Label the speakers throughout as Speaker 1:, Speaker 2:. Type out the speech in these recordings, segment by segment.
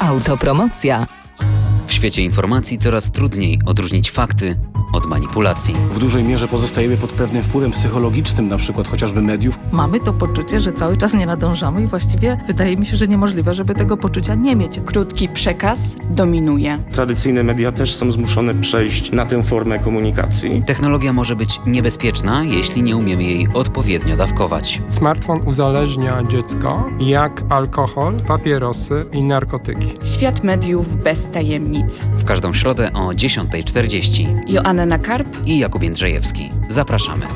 Speaker 1: Autopromocja.
Speaker 2: W świecie informacji coraz trudniej odróżnić fakty od manipulacji.
Speaker 3: W dużej mierze pozostajemy pod pewnym wpływem psychologicznym, na przykład chociażby mediów.
Speaker 4: Mamy to poczucie, że cały czas nie nadążamy i właściwie wydaje mi się, że niemożliwe, żeby tego poczucia nie mieć.
Speaker 5: Krótki przekaz dominuje.
Speaker 6: Tradycyjne media też są zmuszone przejść na tę formę komunikacji.
Speaker 2: Technologia może być niebezpieczna, jeśli nie umiemy jej odpowiednio dawkować.
Speaker 7: Smartfon uzależnia dziecko jak alkohol, papierosy i narkotyki.
Speaker 5: Świat mediów bez tajemnic.
Speaker 2: W każdą środę o 10:40.
Speaker 5: Joanna Karp
Speaker 2: i Jakub Jędrzejewski. Zapraszamy.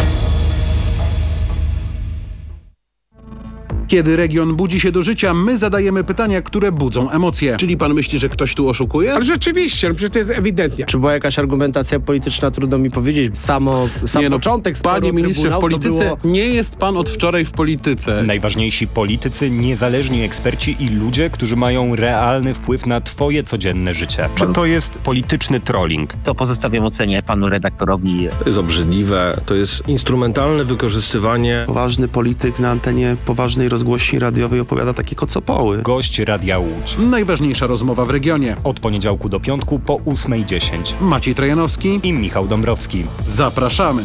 Speaker 8: Kiedy region budzi się do życia, my zadajemy pytania, które budzą emocje.
Speaker 9: Czyli pan myśli, że ktoś tu oszukuje?
Speaker 10: Ale rzeczywiście, przecież to jest ewidentnie.
Speaker 11: Czy była jakaś argumentacja polityczna, trudno mi powiedzieć. Sam początek sporu
Speaker 8: Panie ministrze, w polityce nie jest pan od wczoraj w polityce.
Speaker 12: Najważniejsi politycy, niezależni eksperci i ludzie, którzy mają realny wpływ na twoje codzienne życie. Czy to jest polityczny trolling?
Speaker 13: To pozostawiam ocenie panu redaktorowi.
Speaker 14: To jest obrzydliwe, to jest instrumentalne wykorzystywanie.
Speaker 15: Poważny polityk na antenie poważnej rozgłośni radiowej opowiada takie kocopoły.
Speaker 12: Gość Radia Łódź.
Speaker 8: Najważniejsza rozmowa w regionie.
Speaker 12: Od poniedziałku do piątku po 8:10.
Speaker 8: Maciej Trojanowski
Speaker 12: i Michał Dąbrowski.
Speaker 8: Zapraszamy.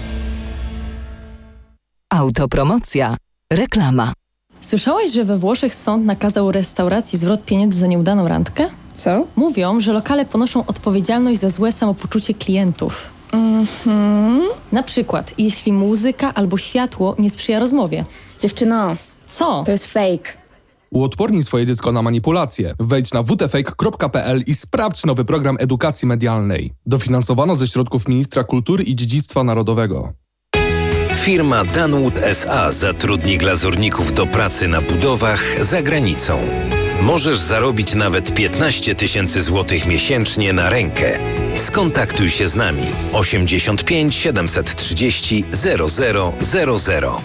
Speaker 1: Autopromocja. Reklama.
Speaker 16: Słyszałaś, że we Włoszech sąd nakazał restauracji zwrot pieniędzy za nieudaną randkę?
Speaker 17: Co?
Speaker 16: Mówią, że lokale ponoszą odpowiedzialność za złe samopoczucie klientów. Na przykład, jeśli muzyka albo światło nie sprzyja rozmowie.
Speaker 17: Dziewczyno,
Speaker 16: co?
Speaker 17: To jest fake.
Speaker 18: Uodpornij swoje dziecko na manipulacje. Wejdź na wtfake.pl i sprawdź nowy program edukacji medialnej. Dofinansowano ze środków Ministra Kultury i Dziedzictwa Narodowego.
Speaker 19: Firma Danwood S.A. zatrudni glazurników do pracy na budowach za granicą. Możesz zarobić nawet 15 000 złotych miesięcznie na rękę. Skontaktuj się z nami 85 730 0000.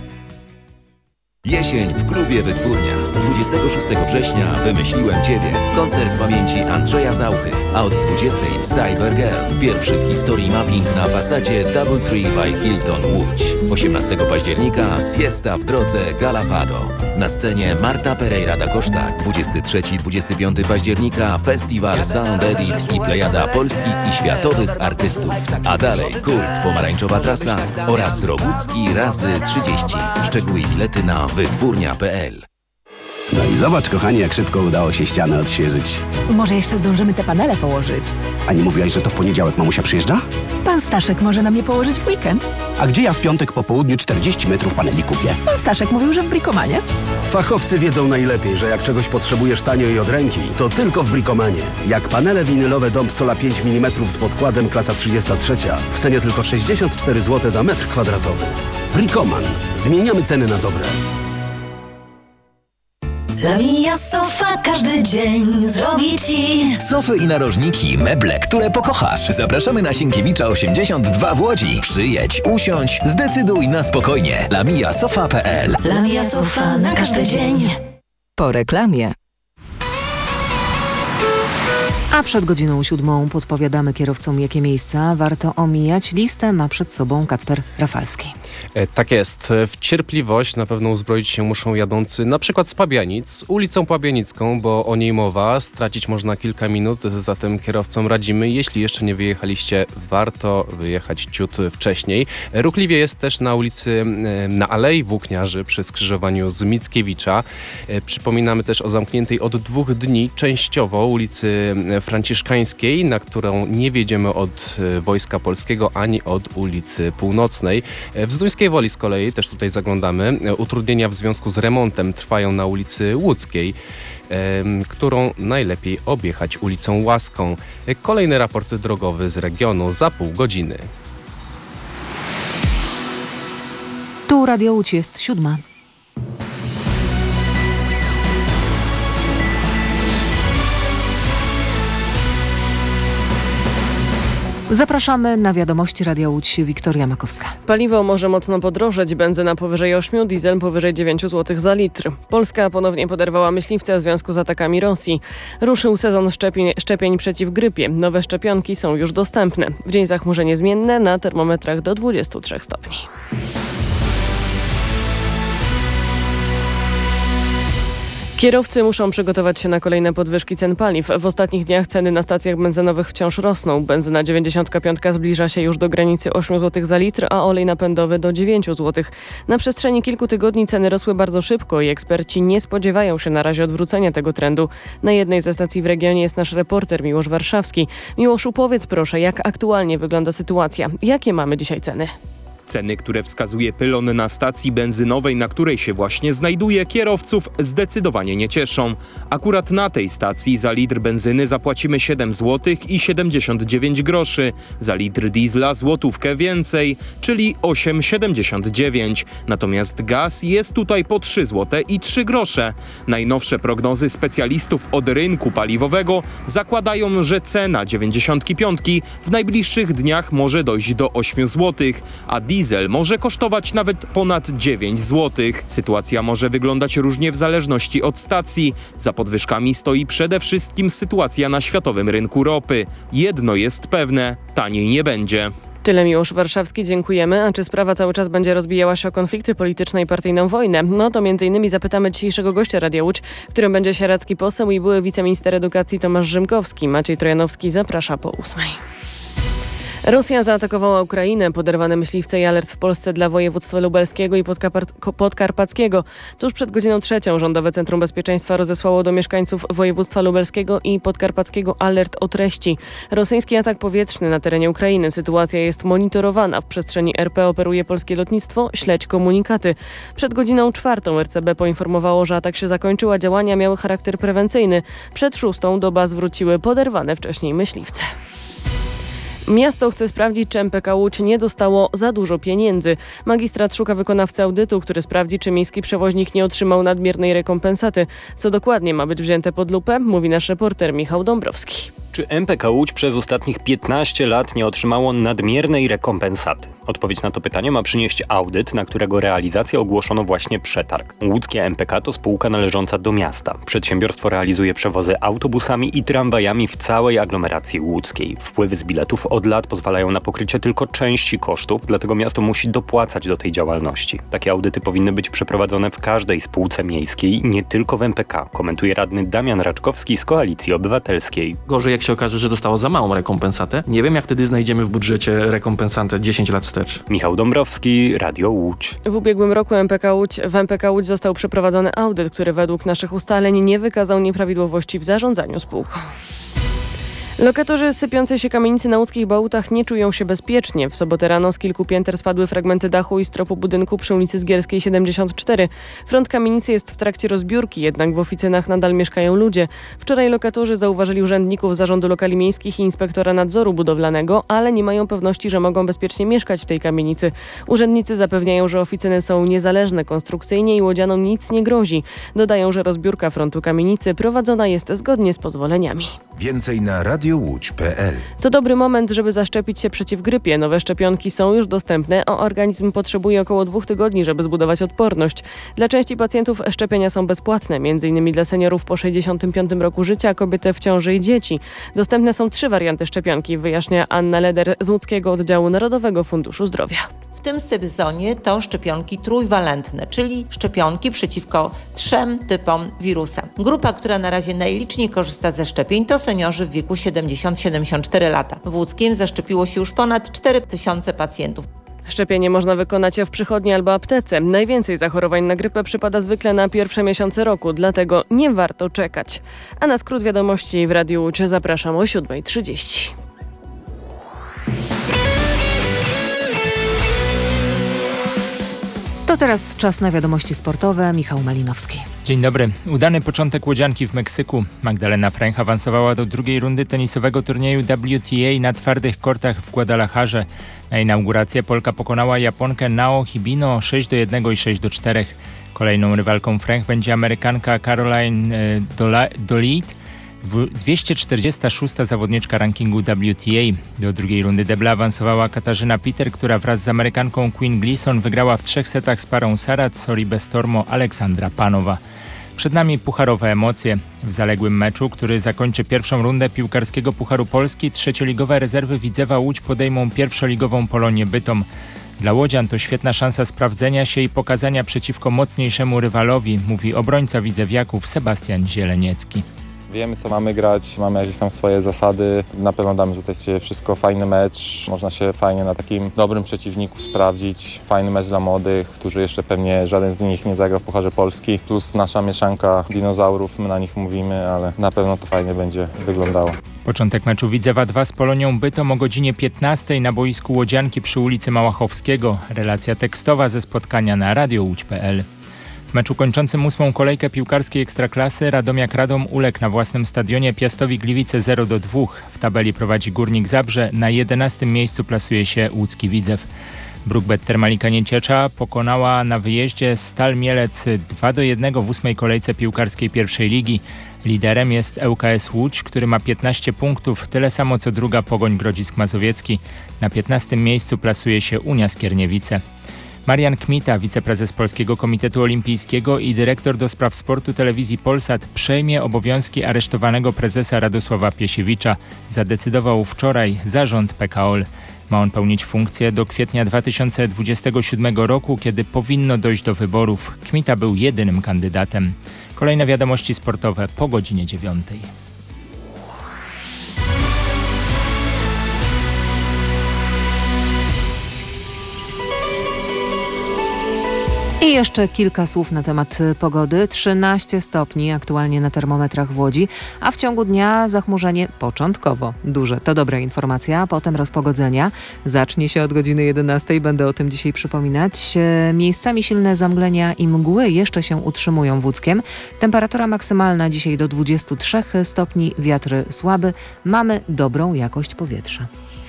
Speaker 20: Jesień w klubie Wytwórnia. 26 września wymyśliłem Ciebie. Koncert pamięci Andrzeja Zauchy. A od 20 Cyber Girl. Pierwszy w historii mapping na fasadzie Doubletree by Hilton Łódź. 18 października Siesta w drodze Galapado. Na scenie Marta Pereira da Costa. 23-25 października Festiwal Sound Edit i plejada polskich i światowych artystów. A dalej Kult, Pomarańczowa Trasa oraz Rogucki razy 30. Szczegóły i bilety na wytwórnia.pl.
Speaker 21: No i zobacz, kochani, jak szybko udało się ścianę odświeżyć.
Speaker 22: Może jeszcze zdążymy te panele położyć.
Speaker 21: A nie mówiłaś, że to w poniedziałek mamusia przyjeżdża?
Speaker 22: Pan Staszek może nam je położyć w weekend.
Speaker 21: A gdzie ja w piątek po południu 40 metrów paneli kupię?
Speaker 22: Pan Staszek mówił, że w Bricomanie.
Speaker 23: Fachowcy wiedzą najlepiej, że jak czegoś potrzebujesz tanio i od ręki, to tylko w Bricomanie. Jak panele winylowe Dom Sola 5 mm z podkładem klasa 33 w cenie tylko 64 zł za metr kwadratowy. Bricoman. Zmieniamy ceny na dobre.
Speaker 24: Lamia Sofa każdy dzień zrobi Ci
Speaker 20: sofy i narożniki, meble, które pokochasz. Zapraszamy na Sienkiewicza 82 w Łodzi. Przyjedź, usiądź, zdecyduj na spokojnie. LamiaSofa.pl.
Speaker 24: Lamia Sofa na każdy dzień.
Speaker 1: Po reklamie.
Speaker 25: A przed godziną 7 podpowiadamy kierowcom, jakie miejsca warto omijać. Listę ma przed sobą Kacper Rafalski.
Speaker 26: Tak jest. W cierpliwość na pewno uzbroić się muszą jadący na przykład z Pabianic, ulicą Pabianicką, bo o niej mowa. Stracić można kilka minut, zatem kierowcom radzimy. Jeśli jeszcze nie wyjechaliście, warto wyjechać ciut wcześniej. Ruchliwie jest też na ulicy, na Alei Włókniarzy przy skrzyżowaniu z Mickiewicza. Przypominamy też o zamkniętej od 2 dni częściowo ulicy Franciszkańskiej, na którą nie wjedziemy od Wojska Polskiego ani od ulicy Północnej. W Zduńskiej Woli z kolei, też tutaj zaglądamy, utrudnienia w związku z remontem trwają na ulicy Łódzkiej, którą najlepiej objechać ulicą Łaską. Kolejny raport drogowy z regionu za pół godziny.
Speaker 25: Tu Radio Łódź, jest 7. Zapraszamy na wiadomości Radia Łódź. Wiktoria Makowska.
Speaker 27: Paliwo może mocno podrożeć. Benzyna powyżej 8, diesel powyżej 9 zł za litr. Polska ponownie poderwała myśliwce w związku z atakami Rosji. Ruszył sezon szczepień przeciw grypie. Nowe szczepionki są już dostępne. W dzień zachmurzenie zmienne, na termometrach do 23 stopni. Kierowcy muszą przygotować się na kolejne podwyżki cen paliw. W ostatnich dniach ceny na stacjach benzynowych wciąż rosną. Benzyna 95 zbliża się już do granicy 8 zł za litr, a olej napędowy do 9 zł. Na przestrzeni kilku tygodni ceny rosły bardzo szybko i eksperci nie spodziewają się na razie odwrócenia tego trendu. Na jednej ze stacji w regionie jest nasz reporter Miłosz Warszawski. Miłoszu, powiedz proszę, jak aktualnie wygląda sytuacja? Jakie mamy dzisiaj ceny?
Speaker 12: Ceny, które wskazuje pylon na stacji benzynowej, na której się właśnie znajduje, kierowców zdecydowanie nie cieszą. Akurat na tej stacji za litr benzyny zapłacimy 7 zł i 79 groszy. Za litr diesla złotówkę więcej, czyli 8,79. Natomiast gaz jest tutaj po 3 zł i 3 grosze. Najnowsze prognozy specjalistów od rynku paliwowego zakładają, że cena 95 w najbliższych dniach może dojść do 8 zł, a diesel może kosztować nawet ponad 9 zł. Sytuacja może wyglądać różnie w zależności od stacji. Za podwyżkami stoi przede wszystkim sytuacja na światowym rynku ropy. Jedno jest pewne, taniej nie będzie.
Speaker 27: Tyle Miłosz Warszawski, dziękujemy. A czy sprawa cały czas będzie rozbijała się o konflikty polityczne i partyjną wojnę? No to m.in. zapytamy dzisiejszego gościa Radia Łódź, którym będzie sieradzki poseł i były wiceminister edukacji Tomasz Rzymkowski. Maciej Trojanowski zaprasza po 8. Rosja zaatakowała Ukrainę. Poderwane myśliwce i alert w Polsce dla województwa lubelskiego i podkarpackiego. Tuż przed godziną 3 Rządowe Centrum Bezpieczeństwa rozesłało do mieszkańców województwa lubelskiego i podkarpackiego alert o treści. Rosyjski atak powietrzny na terenie Ukrainy. Sytuacja jest monitorowana. W przestrzeni RP operuje polskie lotnictwo. Śledź komunikaty. Przed godziną 4 RCB poinformowało, że atak się zakończył, a działania miały charakter prewencyjny. Przed 6 do baz wróciły poderwane wcześniej myśliwce. Miasto chce sprawdzić, czy MPK Łódź nie dostało za dużo pieniędzy. Magistrat szuka wykonawcy audytu, który sprawdzi, czy miejski przewoźnik nie otrzymał nadmiernej rekompensaty. Co dokładnie ma być wzięte pod lupę, mówi nasz reporter Michał Dąbrowski.
Speaker 12: Czy MPK Łódź przez ostatnich 15 lat nie otrzymało nadmiernej rekompensaty? Odpowiedź na to pytanie ma przynieść audyt, na którego realizację ogłoszono właśnie przetarg. Łódzkie MPK to spółka należąca do miasta. Przedsiębiorstwo realizuje przewozy autobusami i tramwajami w całej aglomeracji łódzkiej. Wpływy z biletów od lat pozwalają na pokrycie tylko części kosztów, dlatego miasto musi dopłacać do tej działalności. Takie audyty powinny być przeprowadzone w każdej spółce miejskiej, nie tylko w MPK, komentuje radny Damian Raczkowski z Koalicji Obywatelskiej.
Speaker 2: Gorzej, jak się okaże, że dostało za małą rekompensatę. Nie wiem, jak wtedy znajdziemy w budżecie rekompensatę 10 lat wstecz.
Speaker 12: Michał Dąbrowski, Radio Łódź.
Speaker 27: W ubiegłym roku w MPK Łódź został przeprowadzony audyt, który według naszych ustaleń nie wykazał nieprawidłowości w zarządzaniu spółką. Lokatorzy sypiącej się kamienicy na łódzkich Bałutach nie czują się bezpiecznie. W sobotę rano z kilku pięter spadły fragmenty dachu i stropu budynku przy ulicy Zgierskiej 74. Front kamienicy jest w trakcie rozbiórki, jednak w oficynach nadal mieszkają ludzie. Wczoraj lokatorzy zauważyli urzędników Zarządu Lokali Miejskich i inspektora nadzoru budowlanego, ale nie mają pewności, że mogą bezpiecznie mieszkać w tej kamienicy. Urzędnicy zapewniają, że oficyny są niezależne konstrukcyjnie i łodzianom nic nie grozi. Dodają, że rozbiórka frontu kamienicy prowadzona jest zgodnie z pozwoleniami.
Speaker 3: Więcej na radiołódź.pl.
Speaker 27: To dobry moment, żeby zaszczepić się przeciw grypie. Nowe szczepionki są już dostępne, a organizm potrzebuje około 2 tygodni, żeby zbudować odporność. Dla części pacjentów szczepienia są bezpłatne, m.in. dla seniorów po 65 roku życia, kobiety w ciąży i dzieci. Dostępne są 3 warianty szczepionki, wyjaśnia Anna Leder z łódzkiego oddziału Narodowego Funduszu Zdrowia.
Speaker 4: W tym sezonie to szczepionki trójwalentne, czyli szczepionki przeciwko 3 typom wirusa. Grupa, która na razie najliczniej korzysta ze szczepień, to seniorzy w wieku 70-74 lata. W Łódzkiem zaszczepiło się już ponad 4000 pacjentów.
Speaker 27: Szczepienie można wykonać w przychodni albo aptece. Najwięcej zachorowań na grypę przypada zwykle na pierwsze miesiące roku, dlatego nie warto czekać. A na skrót wiadomości w Radiu Łódź zapraszam o 7:30.
Speaker 25: To teraz czas na wiadomości sportowe. Michał Malinowski.
Speaker 5: Dzień dobry. Udany początek łodzianki w Meksyku. Magdalena Fręch awansowała do drugiej rundy tenisowego turnieju WTA na twardych kortach w Guadalajarze. Na inaugurację Polka pokonała Japonkę Nao Hibino 6-1 i 6-4. Kolejną rywalką Fręch będzie Amerykanka Caroline Doleit, 246. zawodniczka rankingu WTA. Do drugiej rundy debla awansowała Katarzyna Peter, która wraz z Amerykanką Queen Gleason wygrała w 3 setach z parą Sarat, Soribes Stormo, Aleksandra Panowa. Przed nami pucharowe emocje. W zaległym meczu, który zakończy pierwszą rundę piłkarskiego Pucharu Polski, trzecioligowe rezerwy Widzewa Łódź podejmą pierwszoligową Polonię Bytom. Dla łodzian to świetna szansa sprawdzenia się i pokazania przeciwko mocniejszemu rywalowi, mówi obrońca Widzewiaków Sebastian Zieleniecki.
Speaker 6: Wiemy, co mamy grać, mamy jakieś tam swoje zasady. Na pewno damy tutaj wszystko, fajny mecz. Można się fajnie na takim dobrym przeciwniku sprawdzić. Fajny mecz dla młodych, którzy jeszcze pewnie żaden z nich nie zagrał w Pucharze Polski. Plus nasza mieszanka dinozaurów, my na nich mówimy, ale na pewno to fajnie będzie wyglądało.
Speaker 5: Początek meczu Widzewa 2 z Polonią Bytom o godzinie 15 na boisku Łodzianki przy ulicy Małachowskiego. Relacja tekstowa ze spotkania na radiołódź.pl. W meczu kończącym 8. kolejkę piłkarskiej Ekstraklasy Radomiak Radom uległ na własnym stadionie Piastowi Gliwice 0-2. W tabeli prowadzi Górnik Zabrze, na 11. miejscu plasuje się łódzki Widzew. Brukbet Termalika Nieciecza pokonała na wyjeździe Stal Mielec 2-1 w 8. kolejce piłkarskiej pierwszej ligi. Liderem jest ŁKS Łódź, który ma 15 punktów, tyle samo co druga Pogoń Grodzisk Mazowiecki. Na 15. miejscu plasuje się Unia Skierniewice. Marian Kmita, wiceprezes Polskiego Komitetu Olimpijskiego i dyrektor do spraw sportu telewizji Polsat, przejmie obowiązki aresztowanego prezesa Radosława Piesiewicza. Zadecydował wczoraj zarząd PKOL. Ma on pełnić funkcję do kwietnia 2027 roku, kiedy powinno dojść do wyborów. Kmita był jedynym kandydatem. Kolejne wiadomości sportowe po godzinie 9.
Speaker 25: I jeszcze kilka słów na temat pogody. 13 stopni aktualnie na termometrach w Łodzi, a w ciągu dnia zachmurzenie początkowo duże. To dobra informacja, a potem rozpogodzenia. Zacznie się od godziny 11. Będę o tym dzisiaj przypominać. Miejscami silne zamglenia i mgły jeszcze się utrzymują w Łódzkiem. Temperatura maksymalna dzisiaj do 23 stopni, wiatr słaby. Mamy dobrą jakość powietrza.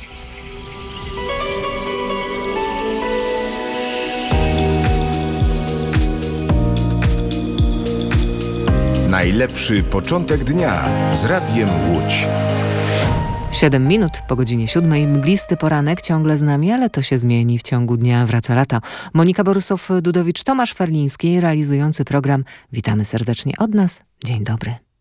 Speaker 3: Najlepszy początek dnia z Radiem Łódź.
Speaker 25: 7 minut po godzinie 7. Mglisty poranek ciągle z nami, ale to się zmieni. W ciągu dnia wraca lato. Monika Borysow-Dudowicz, Tomasz Ferliński realizujący program. Witamy serdecznie od nas. Dzień dobry.